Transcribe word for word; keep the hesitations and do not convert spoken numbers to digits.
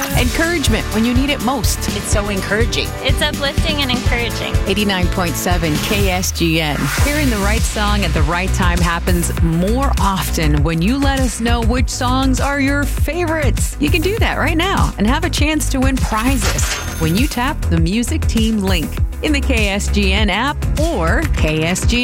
Encouragement when you need it most. It's so encouraging. It's uplifting and encouraging. eighty-nine point seven K S G N. Hearing the right song at the right time happens more often when you let us know which songs are your favorites. You can do that right now and have a chance to win prizes when you tap the Music Team link in the K S G N app or K S G